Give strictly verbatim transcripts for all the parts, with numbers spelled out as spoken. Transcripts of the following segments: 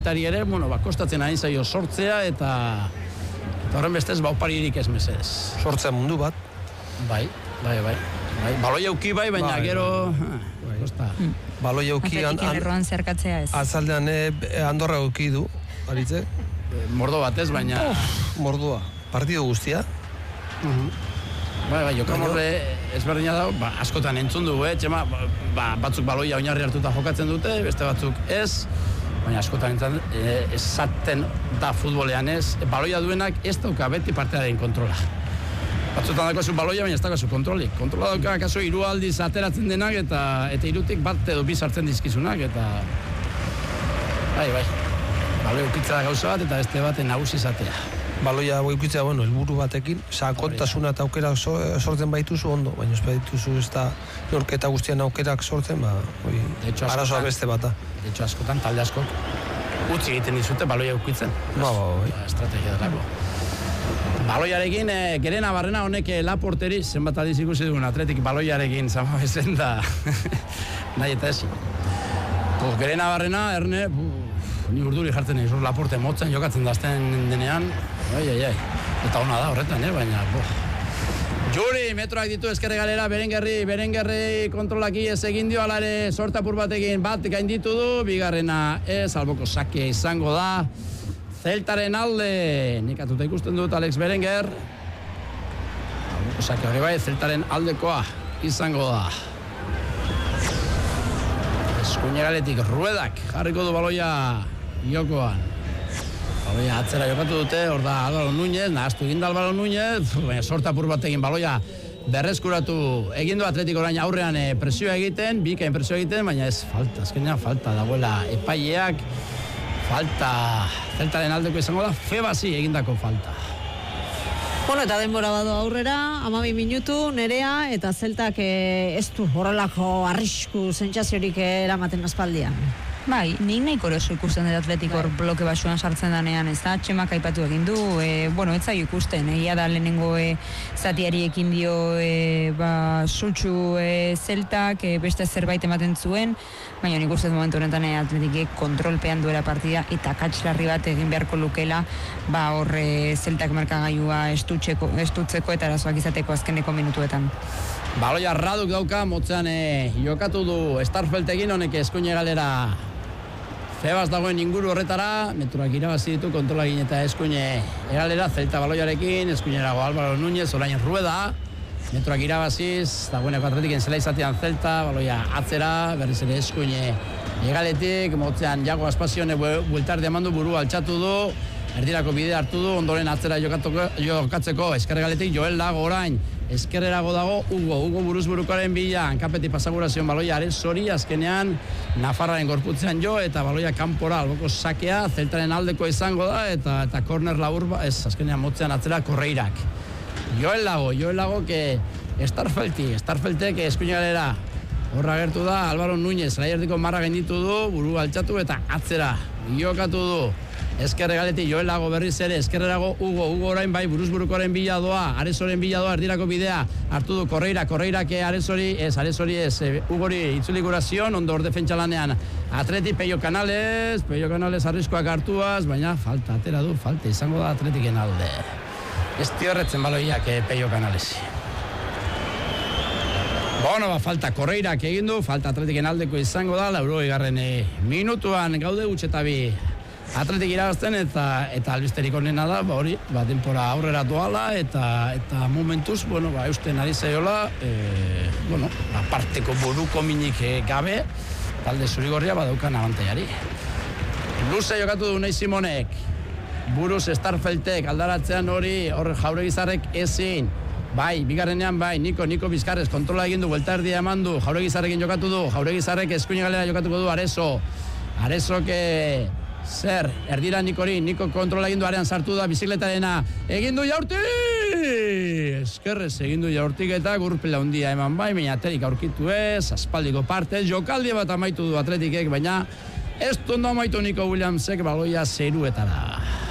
Tari ere, bueno, ba, kostatzen hain zaio sortzea eta eta horren bestez bauparirik ez mesedez. Sortzea mundu bat. Bai, bai, bai. bai. Baloi auki bai, baina bai, gero... Bai. Kosta. Hmm. Baloi auki... Atletik erroan zerkatzea ez. Azaldean eh, Andorra auki du, aritze? Mordo batez, baina... Oh, mordua. Partido guztia. Uh-huh. Bai, bai, joka morre ezberdina dago, ba, askotan entzun dugu, eh? Txema, ba, batzuk baloia oinarri hartuta jokatzen dute, beste batzuk ez, baina askotan entzun, eh, esaten da futbolean ez, baloia duenak ez dauka beti partearen kontrola. Batzutan daukazu baloia, baina ez daukazu kontrolik. Kontrola dauka, kaso, hiru aldiz ateratzen denak, eta eta hirutik bat edo bi sartzen dizkizunak, eta... Bai, bai, baloia ukitza da gauza bat, eta beste baten nagusi izatea. Baloia boikutzea, bueno, helburu batekin, sakontasuna eta aukerak sortzen baituzu ondo, baina ez baituzu ez da norketa guztian aukerak sortzen, ba, oi, arazoa beste bata. De hecho, askotan, talde askok, utzi egiten dizute baloia ukitzen. Ba, ba, bai. Estrategia delako. Baloiarekin, e, Gerena Barrena honek Laporteri, zenbat aldiz ikusi dugun atletik baloiarekin zama bezen da, nahi eta ezi. Pues, Gerena Barrena, erne, ni urduri jartzen egin, Laporte motzen jokatzen dazten denean, ai, ai, ai, eta ona da horretan, eh, baina, boh. Juri, metroak ditu ezkerre galera, Berengerri, Berengerri kontrolaki ez egin dio, alare sortapur batekin bat gainditu du, bigarrena ez, alboko sakia izango da, Zeltaren alde, nik atuta ikusten dut Alex Berenger, alboko sakia hori bai, Zeltaren aldekoa izango da. Eskuinegaletik Ruedak jarriko du baloia jokoan. Baloia atzera jokatu dute, hor da Álvaro Núñez, nahaztu egin da Álvaro Núñez, baina sortapur batekin baloia berreskuratu egin du Atletik orain aurrean e, presioa egiten, bikain presioa egiten, baina ez falta, azkenean falta dagoela epaileak, falta Zeltaren aldeko izango da, Febasi egindako falta. Bueno, eta denbora bado aurrera, hamabi minutu, Nerea, eta Zeltak e, ez du horrelako arrisku sentsaziorik eramaten aspaldian. Bai, nik nahiko eroso ikusten dut Atletik hor bloke basuan sartzen danean, ez da, Txemak aipatu egin du, e, bueno, ez zaio ikusten, egia da lehenengo e, zatiari ekin dio e, ba, sutsu e, Zeltak, e, beste zerbait ematen zuen, baina nik uste momentu honetan e, Atletik kontrolpean duela partida, eta katxlarri bat egin beharko lukela, ba hor e, Zeltak markagailua estutzeko, estutzeko eta arazoak izateko azkeneko minutuetan. Baloia Raduk dauka, motzean e, jokatu du Starfeltekin honek eskuine galera Febas dagoen inguru horretara, meturak irabazi ditu kontrola egin eta eskuine egalera, Zelta baloiarekin, eskuinerago Álvaro Núñez, orain Rueda, meturak irabaziz, dagoeneko Atletiken zela izatean Zelta, baloia atzera, berriz ere eskuine egaletik, motzean Jago Aspazione bueltardi emandu buru altxatu du, erdirako bidea hartu du, ondoren atzera jokatzeko eskerregaletik Joel Lago orain, eskerrerago dago Hugo, Hugo buruzburukoaren bila, hankapeti pasagurazioan baloia Aresori, azkenean Nafarraren gorputzean jo, eta baloia kanpora alboko sakea, Zeltaren aldeko izango da, eta eta korner labur, ez, azkenean motzean atzera Korreirak. Joel Lago, Joel Lago, que Starfelti, Starfeltek eskuinalera, horra gertu da, Álvaro Núñez, laiertiko marra gainditu du, buru altxatu eta atzera, jokatu du. Ezkerre galetik Joel Lago berriz ere, eskerrerago Hugo, Hugo orain bai buruzburukoren bila doa, Aresoren bila doa, erdirako bidea, hartu du Korreira, Korreirake Aresori, ez, Aresori ez, Hugori itzulikorazion, ondo hor defentsa lanean, Atleti Peio Canales, Peio Canales arriskoak hartuaz, baina falta, atera du, falta, izango da Atletiken alde. Ez tiorretzen baloiak eh, Peio Canalesi. Bueno, ba, falta Korreirak egin du, falta Atletiken aldeko izango da, laurogei garren eh, minutuan gaude gutxetabi Atletik irabazten eta eta albisterik onena da, ba hori, ba denbora aurrera doala eta eta momentuz, bueno, ba eusten ari zaiola, eh, bueno, aparteko buruko minik gabe, talde zurigorria badaukan abantaiari. Luze jokatu du Unai Simonek. Buruz Starfeltek aldaratzean hori, hor Jauregizarrek ezin. Bai, bigarrenean bai, Niko, Niko Bizkarrez kontrola egin du, bueltardia eman du, Jauregizarrekin jokatu du, Jauregizarrek eskuine galera jokatuko du Areso. Aresok zer, erdira Nikori, Niko kontrola egin du arean sartu da, bizikletarena, egin du Jaurti! Eskerrez, egin du Jaurtik eta gurpila handia eman bai, baina Atletik aurkitu ez, aspaldiko partez, jokaldi bat amaitu du Atletikek, baina ez tondo amaitu Niko Williamsek baloia zeruetara.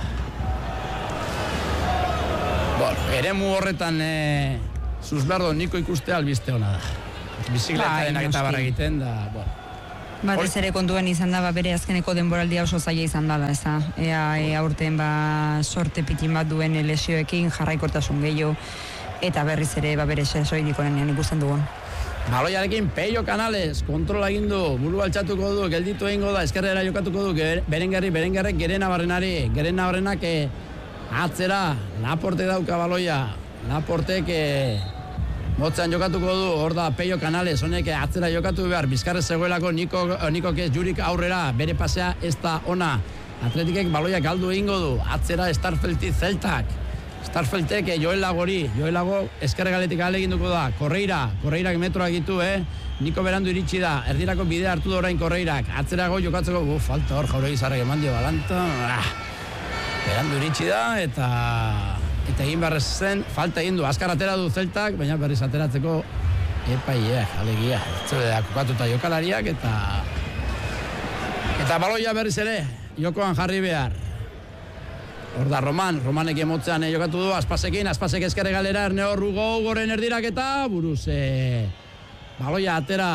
Bueno, eremu horretan e, Zuzberdo Niko ikustea albiste hona da. Bizikletarena eta barra egiten da, bueno. Batez ere kontuen izan da, ba, bere azkeneko denboraldia oso zaila izan dela, ez da. Ea, ea aurten ba, sorte pitin bat duen lesioekin, jarraikortasun gehiago, eta berriz ere ba, bere sesoidik onenean ikusten dugun. Baloiarekin Peio Canales, kontrola egin du, buru altxatuko du, gelditu egingo da, eskerrera jokatuko du, Berengarri, Berengarrek, Gerena Barrenari, Gerena Barrenak atzera, Laporte dauka baloia, Laportek motzean jokatuko du, hor da Peio Canales, honek atzera jokatu behar, bizkarrez zegoelako Niko, Niko ez jurik aurrera, bere pasea ez da ona, Atletikek baloia galdu egingo du, atzera Starfelti Zeltak, Starfeltek Joel Lagori, Joel Lago eskerregaletik aleginduko da, Korreira, Korreirak metroa egitu, eh? Niko berandu iritsi da, erdirako bidea hartu da orain Korreirak, atzerago jokatzeko, bu, falta hor, jauregi zarrak eman dio balanta, ah, berandu iritsi da, eta eta egin beharrez zen, falta egin du, azkar atera du Zeltak, baina berriz ateratzeko epaileak, alegia, zebedeak kokatuta jokalariak, eta eta baloia berriz ere, jokoan jarri behar. Hor da Roman, Romanek emotzean jokatu du, Aspasekin, Aspasek ezkerre galera, Erneo Rugo, Ugoren erdirak eta buruz, e, baloia atera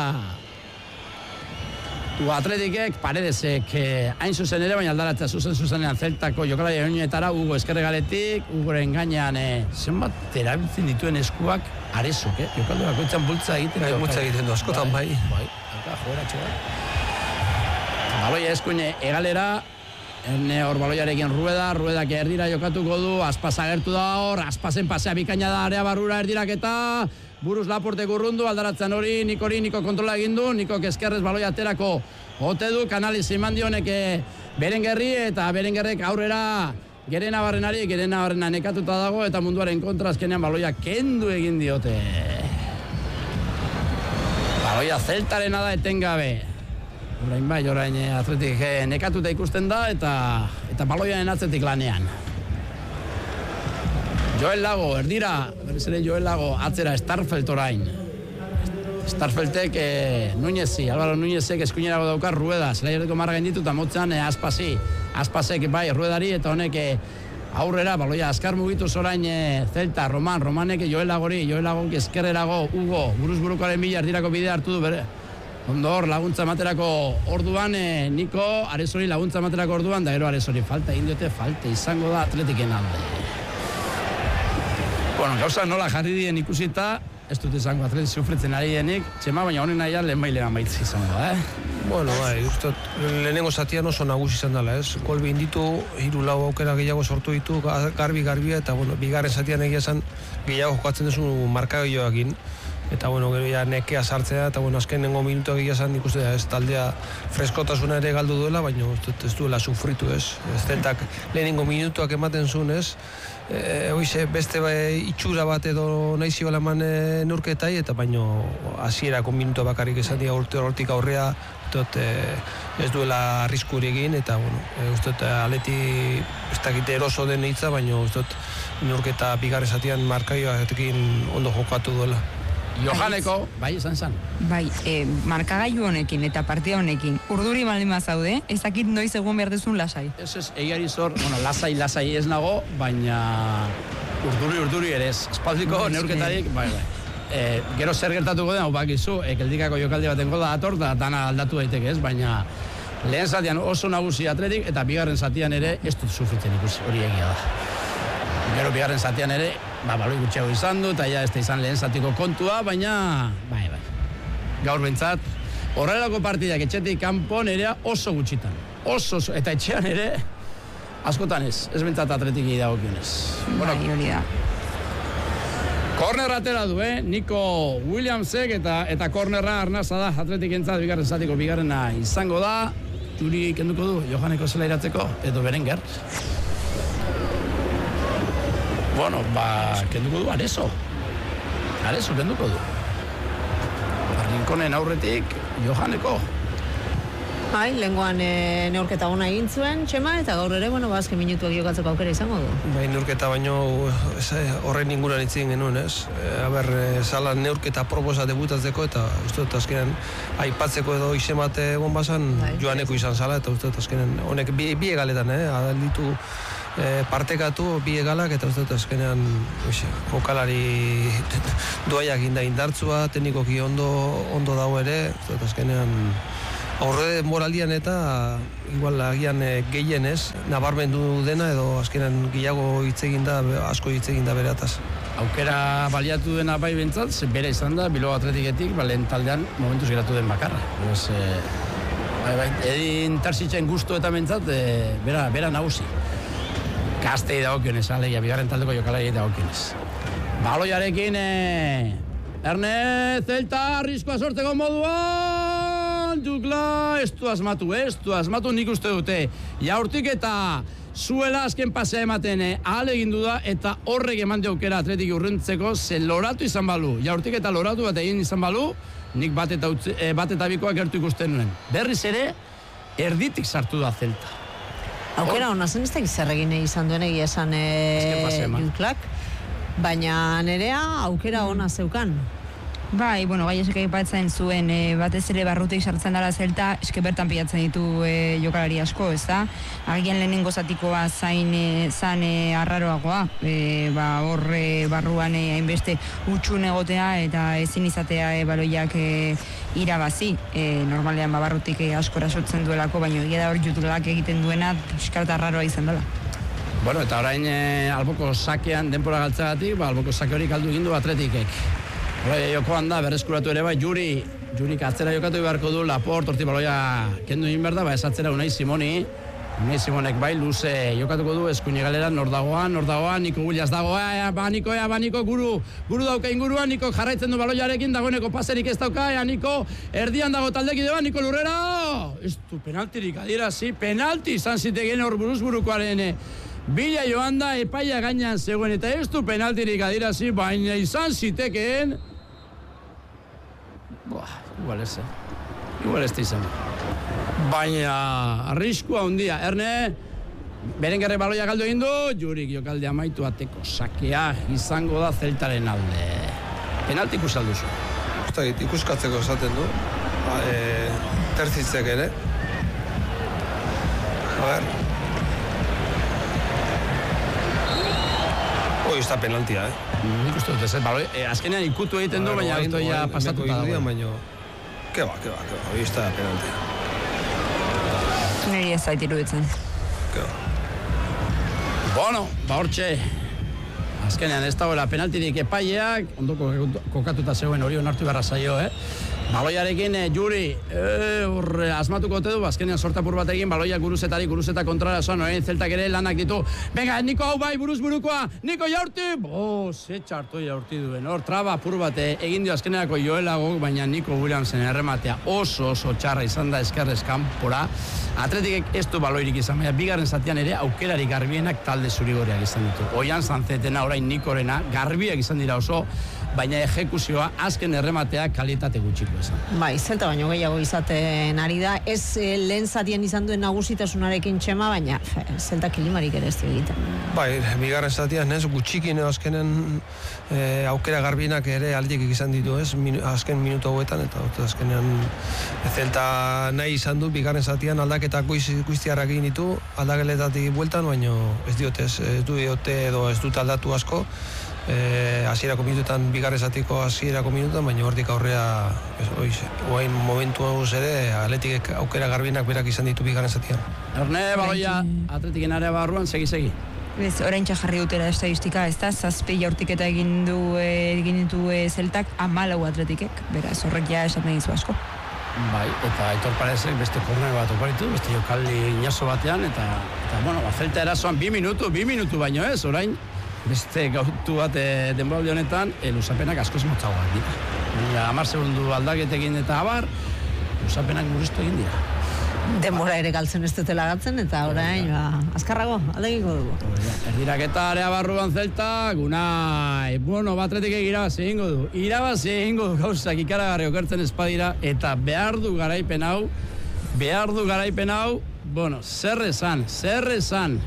du Atletikek, Paredesek eh, hain zuzen ere, baina aldaratzea zuzen zuzenean Zeltako jokalari oinetara, Ugo ezkerre galetik, Ugoren gainean, e, zenbat erabiltzen dituen eskuak Arezok, eh? Jokaldu bakoitzan bultza egiten. Bai, bultza egiten du, askotan bai. Bai, bai, joeratxo da. Baloia eskuine egalera, Erne hor baloiarekin Rueda, Ruedak erdira jokatuko du, Aspas agertu da hor, Aspasen pasea bikaina da area barrura erdirak eta buruz Laportek urrundu, aldaratzen hori, Nikori, Niko kontrola egin du, Niko eskerrez baloia aterako ote du, Canales eman dionek Berengerri eta Berengerrek aurrera Gerena Barrenari, Gerena Barrena nekatuta dago eta munduaren kontra azkenean baloia kendu egin diote. Baloia Zeltarena da etengabe. Orain bai, orain Atletik nekatuta ikusten da eta eta baloiaren atzetik lanean. Joel Lago, erdira, berriz ere Joel Lago, atzera Starfelt orain. Starfeltek eh, Nuñezi, Álvaro Nuñezek eskuinerago daukar Rueda, zelaierdeko marra gainditu eta motzean eh, Aspasi, Aspasek bai Ruedari eta honek eh, aurrera, baloia azkar mugitu zorain eh, Zelta, Roman, Romanek Joel Lagori, Joel Lagok eskerrerago, Hugo, buruz burukoaren bila erdirako bidea hartu du bere. Ondo hor, laguntza materako orduan, eh, Niko, Arezori laguntza materako orduan, da gero Arezori falta, indiote falta, izango da Atletiken alde. Bueno, gauza nola jarri dien ikusita, ez dut izango Atletik sufritzen ari denik, txema, baina honen nahian lehen bailean baitzi izango da, eh? Bueno, bai, ustot, lehenengo zatian oso nagusi izan dela, ez? Kolbi inditu, hiru lau aukera gehiago sortu ditu, garbi-garbia, eta, bueno, bigarren zatian egia esan gehiago jokatzen duzu markagoioakin. Eta, bueno, gero ja nekea sartzea, eta, bueno, azkenengo minutuak egia esan ikuste da, ez, taldea freskotasuna ere galdu duela, baina ez duela sufritu, ez. Ez Zeltak lehenengo minutuak ematen zuen, ez. E, oize, beste bai, itxura bat edo nahi zibala eman e, neurketai, eta baino hasierako minutu bakarrik esan dira urte hortik aurrea, uste, e, ez duela arriskuri egin, eta, bueno, e, uste, Atleti ez dakite eroso den hitza, baina uste, neurketa bigarren zatian markaioarekin ondo jokatu duela. Johaneko, bai, izan zan. Bai, e, markagailu honekin eta partida honekin, urduri baldin bazaude, ezakit noiz egon behar duzun lasai. Ez ez, egiari zor, bueno, lasai, lasai ez nago, baina urduri, urduri ere ez. Espaldiko neurketarik, bai, bai. E, gero zer gertatuko den, hau bakizu, e, keldikako jokaldi baten goda dator, da dana aldatu daiteke ez, baina lehen zatian oso nagusi Atletik, eta bigarren zatian ere ez dut sufritzen ikusi, hori egia da. Gero bigarren zatian ere, ba, baloi gutxiago izan du, eta ja ez da izan lehen zatiko kontua, baina, bai, bai. Gaur bentsat, horrelako partidak etxetik kanpon ere oso gutxitan. Oso, oso, eta etxean ere, askotan ez, ez bentsat Atletik dagokionez. Bai, hori da. Korner atera du, eh? Niko Williamsek eta eta kornerra arnaza da Atletik entzat bigarren zatiko bigarrena izango da. Juri kenduko du, Johaneko zela iratzeko, edo Berenger. Bueno, ba, kenduko du Arezo. Arezo kenduko du. Arrinkonen aurretik, Johaneko. Bai, lenguan e, neurketa ona egin zuen, txema, eta gaur ere, bueno, bazken minutuak jokatzeko aukera izango du. Bai, neurketa baino horren inguran itzien genuen, ez? E, aber, e, zala neurketa proposa debutatzeko, eta uste dut azkenen aipatzeko edo izemate egon bazan, bai, Johaneko izan zala, eta uste dut azkenen honek bi, bi egaletan, eh? Adalditu e, partekatu, bi egalak, eta uste dut azkenean oixe, jokalari duaiak inda indartzua, teknikoki ondo, ondo dago ere, uste dut azkenean aurre moraldian eta igual agian e, gehienez nabarmendu dena edo azkenan gehiago hitz egin da, asko hitz egin da berataz. Aukera baliatu dena bai bentsat, bere izan da, Bilbao Atletiketik, ba, lehen taldean momentuz geratu den bakarra. Beraz, e, bai, bai, edin tarsitzen gustu eta bentsat, e, bera, bera nagusi. Gaztei dagokionez, alegia, bigarren taldeko jokalari dagokionez. Baloiarekin, e, Erne, Zelta, arriskoa sortzeko moduan, Jukla, ez du asmatu, ez du asmatu nik uste dute. Jaurtik eta zuela azken pasea ematen ahal egin du da, eta horrek eman aukera Atletik urruntzeko, ze loratu izan balu. Jaurtik eta loratu bat egin izan balu, nik bat eta, utzi, e, bat eta bikoa gertu ikusten nuen. Berriz ere, erditik sartu da Zelta. Aukera hona zen ez da zer egin izan duen egia esan e, Juklak, baina nerea aukera hona zeukan. Bai, bueno, gai esek aipatzen zuen e, batez ere barrutik sartzen dara Zelta, eske bertan pilatzen ditu e, jokalari asko, ez da? Agian lehenengo zatikoa zain e, zan e, arraroagoa, e, ba, horre barruan e, hainbeste utxun egotea eta ezin izatea e, baloiak e, irabazi. E, normalean ba, barrutik e, askora sortzen duelako, baina egia da hor Juklak egiten duena piskat arraroa izan dela. Bueno, eta orain e, alboko sakean denpora galtzagatik, ba, alboko sake hori galdu egin du Atletikek. Hora, jokoan da, berreskuratu ere bai, Juri, Jurik atzera jokatu beharko du, Laport, horti baloia kendu egin behar da, ba, ez atzera Unai Simoni, Unai Simonek bai, luze jokatuko du, eskuine galera, nor dagoan, nor dagoan, Niko Williams dagoa, ea, ba, Niko, ea, ba, Niko, guru, guru dauka inguruan, Niko jarraitzen du baloiarekin, dagoeneko paserik ez dauka, ea, Niko, erdian dago taldekide bat, Niko Lurrera, ez du penaltirik adierazi, penalti izan zitekeen hor buruzburukoaren, bila joan da, epaia gainean zegoen, eta ez du penaltirik adierazi, baina izan zitekeen, Buah, igual ez, eh? Igual ez da izan. Baina, arriskua handia. Erne, Berengerre baloia galdu egin du, Jurik jokalde amaitu ateko sakea izango da Zeltaren alde. Penalti ikusalduzu. Uztakit, ikuskatzeko esaten du. Ba, e, terzitzek ere. A ver. Hoi, ez da penaltia, eh? Nik uste dut ez, baloi, eh, azkenean ikutu egiten du, baina esto ya pasatuta dago. Baina, ke ba, ke ba, ke ba, hoi ez da penaltia. Niri ez zait iruditzen. Ke ba. Bueno, ba hortxe, azkenean ez dagoela penaltirik epaileak, ondoko kokatuta zegoen hori onartu beharra zaio, eh? Baloiarekin, eh, Juri, eh, horre, asmatuko ote du, azkenean sortapur bat egin, baloiak guruzetari, guruzeta kontrara zoan, orain Zeltak ere lanak ditu. Venga, Niko hau bai, buruz burukoa, Niko Jaurti! Bo, ze txartu Jaurti duen, hor, traba apur bat egin dio azkenerako Joelago, baina Niko Williamsen errematea oso oso txarra izan da eskerrez kanpora. Atletikek ez du baloirik izan, baina bigarren zatian ere aukerarik garbienak talde zurigoreak izan ditu. Oian Zanzetena, orain Nikorena, garbiak izan dira oso, baina ejekuzioa azken errematea kalitate gutxiko esan. Bai, Zelta baino gehiago izaten ari da, ez e, lehen zatien izan duen nagusitasunarekin txema, baina fe, Zelta kilimarik ere ez du egiten. Bai, bigarren zatian, ez, gutxikin azkenen e, aukera garbienak ere aldiek izan ditu, ez, minu, azken minutu hauetan, eta azkenean Zelta nahi izan du, bigarren zatian aldaketak guztiarrak egin ditu, aldakeletatik bueltan, baina ez diote, ez, ez du diote edo ez dut aldatu asko, Eh, hasierako minututan, bigarren zatiko hasierako minututan, baina hortik aurrea oain momentu hau ere Atletikek aukera garbienak berak izan ditu bigarren zatian. Erne, baloia, Atletiken area barruan, segi-segi. Ez, orain jarri dutera estadistika, ez da, zazpi jaurtiketa egin du egin ditu e, Zeltak, amalau Atletikek, beraz, horrek ja esaten dizu asko. Bai, eta Aitor Parezek beste korner bat oparitu, beste jokaldi inaso batean, eta, eta bueno, Zelta erasoan bi minutu, bi minutu baino ez, orain, beste gautu bat e, denboraldi honetan, e, luzapenak askoz motzagoak dira. Hamar segundu aldaketekin eta abar, luzapenak murriztu egin dira. Denbora ere galtzen ez dutela gatzen, eta orain, ba, azkarrago, aldegiko dugu. Erdiraketa area barruan Zelta, Gunai, bueno, Atletik irabazi egingo du. Irabazi egingo du gauzak ikaragarri okertzen espadira, eta behar du garaipen hau, behar du garaipen hau, bueno, zer esan, zer esan.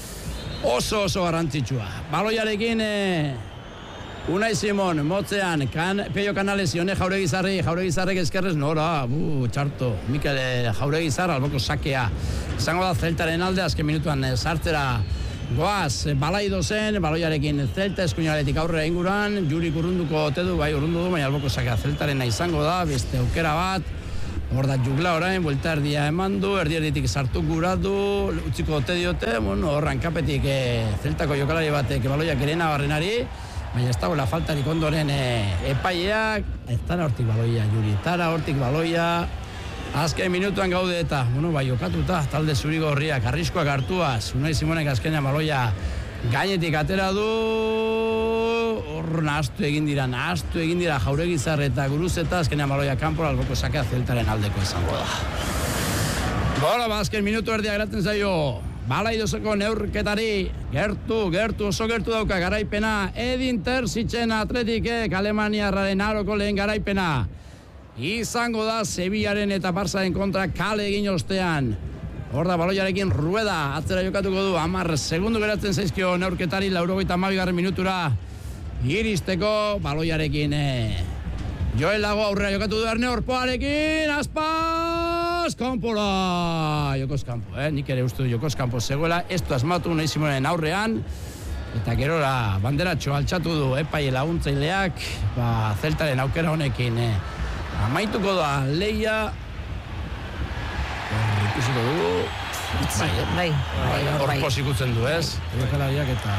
Oso oso garrantzitsua. Baloiarekin e, Unai Simon, motzean, kan, Peio Canales, Ione Jauregizarri, Jauregizarrek eskerrez, nora, bu, txarto, Mikel Jauregizar, alboko sakea. Izango da Zeltaren alde, azken minutuan e, sartzera goaz, e, balaido zen, baloiarekin Zelta, eskuinaletik aurrera inguran, Jurik urrunduko ote du, bai urrundu du, baina alboko sakea Zeltarena izango da, beste aukera bat, Hor da jugla orain, buelta erdia eman du, erdi erditik sartu gura du, utziko ote diote, bueno, hor hankapetik e, zeltako jokalari batek baloiak ere nabarrenari, baina ez dagoela faltarik ondoren e, epaileak, ez tara hortik baloia, Juri, tara hortik baloia, azken minutuan gaude eta, bueno, bai, jokatuta, talde zurigorriak, arriskoak hartuaz, Unai Simonek azkenean baloia gainetik atera du, hor nahastu egin dira, nahastu egin dira Jauregizar eta Guruzeta, azkenean baloia kanpora alboko sakea zeltaren aldeko izango da. Bola, ba, azken minutu erdia geratzen zaio, Balaidozeko neurketari, gertu, gertu, oso gertu dauka garaipena, Edin Terzitzen Atletikek Alemaniarraren aroko lehen garaipena. Izango da Sevillaren eta Barsaren kontra kale egin ostean. Hor da baloiarekin Rueda, atzera jokatuko du, hamar segundu geratzen zaizkio neurketari, laurogeita hamabigarren minutura iristeko baloiarekin. Eh. Joel Lago aurrera jokatu du Erne Orpoarekin, Aspas, kanpora, Jokos kanpo, eh? Nik ere uste du Jokos kanpo zegoela, ez du asmatu Unai Simonen aurrean, eta gerora banderatxo altxatu du epaile laguntzaileak, ba, zeltaren aukera honekin, eh. Amaituko da leia, hor ikusiko dugu, bai, bai, bai, hor posikutzen du, ez? Jokalariak eta...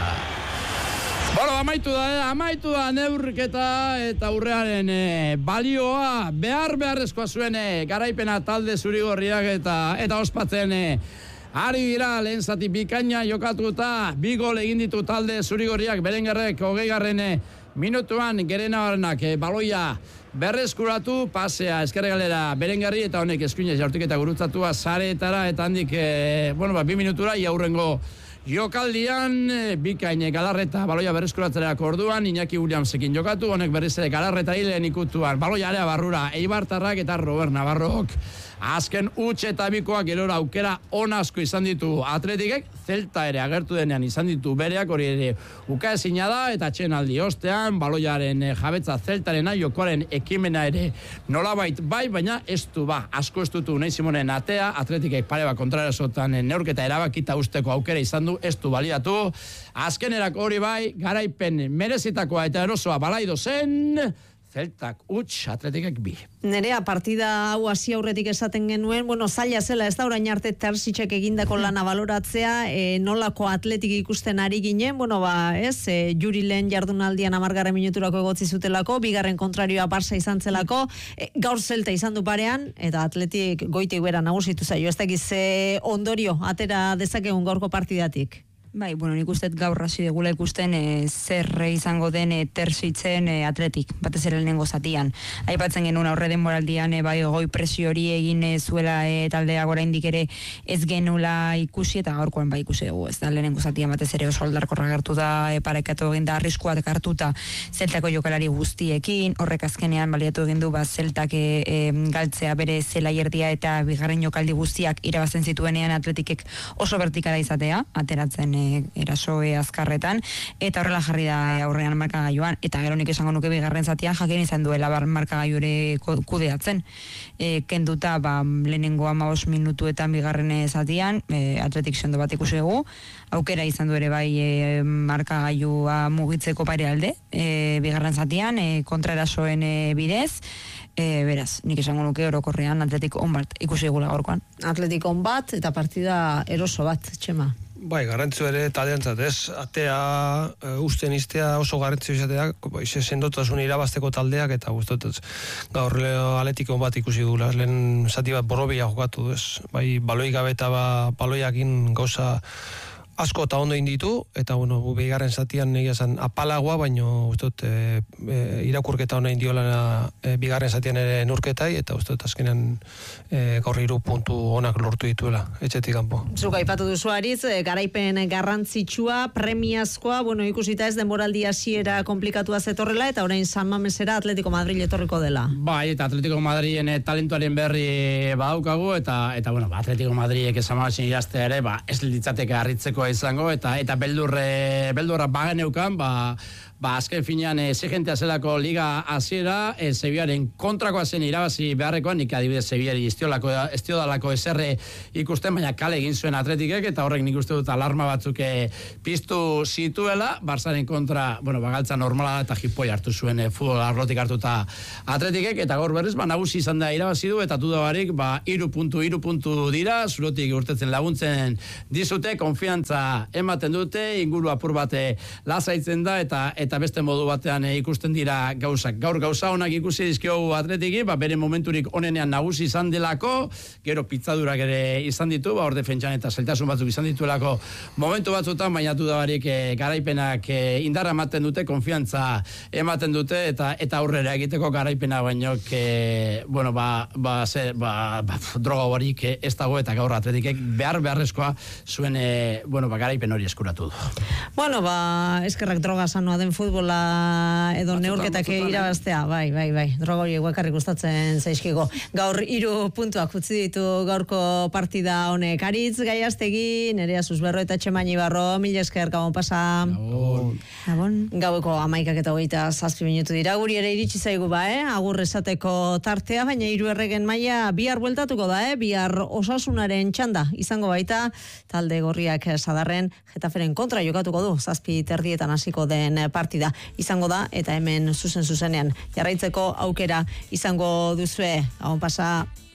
Bueno, amaitu da, eh? amaitu da neurketa eta urrearen eh, balioa behar beharrezkoa zuen eh, garaipena talde zurigorriak eta eta ospatzen eh, ari dira lehen zati bikaina jokatuta, bi gol egin ditu talde zurigorriak berengarrek hogeigarren eh, minutuan gerenabarnak eh, baloia berreskuratu, pasea eskerregalera berengarri eta honek eskuinez jaurtiketa gurutzatua zareetara eta handik, eh, bueno, ba, bi minutura iaurrengo jokaldian, bikaine galarreta baloia berreskuratzerako orduan, Iñaki Williamsekin jokatu, honek berriz ere galarreta hilen ikutuan, baloia area barrura, Eibartarrak eta Robert Navarrok. Azken utxe eta bikoak gerora aukera onazko izan ditu Atletikek, Zelta ere agertu denean izan ditu bereak, hori ere ukaezina da, eta txenaldi ostean, baloiaren jabetza Zeltarena, jokoaren ekimena ere nolabait bai, baina ez du ba, asko ez dutu Unai Simonen atea, Atletikek pare bat kontrarazotan neurketa erabakita usteko aukera izan du, ez du baliatu, azkenerako hori bai, garaipen merezitakoa eta erosoa Balaido zen, Zeltak huts, Atletikek bi. Nerea, partida hau hasi aurretik esaten genuen, bueno, zaila zela, ez da orain arte Terzitzek egindako lana baloratzea, e, nolako Atletik ikusten ari ginen, bueno, ba, ez, e, Juri lehen jardunaldian hamargarren minuturako egotzi zutelako, bigarren kontrarioa Barça izan zelako, e, gaur Zelta izan du parean, eta Atletik goitik bera nagusitu zaio, ez dakiz e, ondorio, atera dezakegun gaurko partidatik. Bai, bueno, nik uste gaur hasi degula ikusten e, zer izango den e, Terzitzen e, Atletik, batez ere lehenengo zatian. Aipatzen genuen aurre denboraldian e, bai goi presio hori egin e, zuela e, taldea oraindik ere ez genula ikusi eta gaurkoan bai ikusi dugu, ez da lehenengo zatian batez ere oso aldarkorra gertu da, e, parekatu egin da arriskuak hartuta Zeltako jokalari guztiekin, horrek azkenean baliatu egin du ba Zeltak e, e, galtzea bere zelaierdia eta bigarren jokaldi guztiak irabazen zituenean Atletikek oso vertikala izatea, ateratzen erasoe azkarretan, eta horrela jarri da aurrean markagailuan, eta gero nik esango nuke bigarren zatian jakin izan duela bar markagailu ere kudeatzen. E, kenduta, ba, lehenengo hamabost minutuetan bigarren zatian, e, Atletik sendo bat ikusi dugu, aukera izan du ere bai e, markagailua mugitzeko pare alde, e, bigarren zatian, e, kontraerasoen e, bidez, E, beraz, nik esango nuke orokorrean Atletik on bat ikusi egula gaurkoan. Atletik on bat eta partida eroso bat, Txema. Bai, garrantzu ere taldeantzat, ez? Atea uh, usten iztea oso garrantzio izateak, bai, sendotasun irabazteko taldeak eta guztotuz. Gaur Atletik on bat ikusi gula, lehen zati bat borrobia jokatu, ez? Bai, baloi gabe eta ba, baloiakin gauza asko eta ondo inditu, eta bueno, bigarren zatian negia zen apalagoa, baino ustot e, e, irakurketa hona indiola e, bigarren zatian ere nurketai, eta ustot azkenean e, gaur hiru puntu onak lortu dituela, etxetik kanpo. Zuk aipatu duzu Ariz, garaipen garrantzitsua, premiazkoa, bueno, ikusita ez denboraldi hasiera komplikatua zetorrela, eta orain San Mamesera Atletico Madrid etorriko dela. Bai, eta Atletico Madriden talentuaren berri badaukagu, eta, eta bueno, Atletico Madridek San Mamesen iraztea ere, ba, ez litzateke harritzeko izango, eta eta beldurre beldurra bageneukan, ba ba, azken finean exigentea zelako liga hasiera, e, Sevillaren kontrakoa zen irabazi beharrekoan, nik adibidez Sevillari estiolako, estiodalako eserre ikusten, baina kale egin zuen Atletikek, eta horrek nik uste dut alarma batzuk piztu zituela, Barsaren kontra, bueno, bagaltza normala eta jipoi hartu zuen e, futbol arlotik hartuta Atletikek, eta gaur berriz, ba, nagusi izan da irabazi du, eta dudabarik, ba, iru puntu, iru puntu dira, zurotik urtetzen laguntzen dizute, konfiantza ematen dute, inguru apur bate lasaitzen da, eta eta beste modu batean e, ikusten dira gauzak. Gaur gauza honak ikusi dizkiogu Atletiki, ba, bere momenturik onenean nagusi izan delako, gero pizzadurak ere izan ditu, ba, hor defentsan eta zailtasun batzuk izan dituelako momentu batzutan, baina dudabarik e, garaipenak e, indarra ematen dute, konfiantza ematen dute, eta eta aurrera egiteko garaipena baino, e, bueno, ba, ba, ze, ba, ba, droga horik e, ez dago, eta gaur Atletikek behar beharrezkoa zuen, e, bueno, ba, garaipen hori eskuratu du. Bueno, ba, eskerrak droga sanoa den futbola edo batzutan, neurketak irabaztea, bai, bai, bai, droga hori eguekarrik gustatzen zaizkigo. Gaur hiru puntuak utzi ditu gaurko partida honek. Aritz Gaiastegi, Nerea Susberro eta Txemaini Barro, mil esker, gabon pasa. Gabon. Gabon. Gaueko amaikak eta hogeita zazpi minutu dira, guri ere iritsi zaigu ba, eh? Agur esateko tartea, baina hiru erregen maila bihar bueltatuko da, eh? Bihar Osasunaren txanda izango baita, talde gorriak Sadarren Getaferen kontra jokatuko du, zazpi terdietan hasiko den partida izango da, eta hemen zuzen zuzenean jarraitzeko aukera izango duzue. Gabon pasa.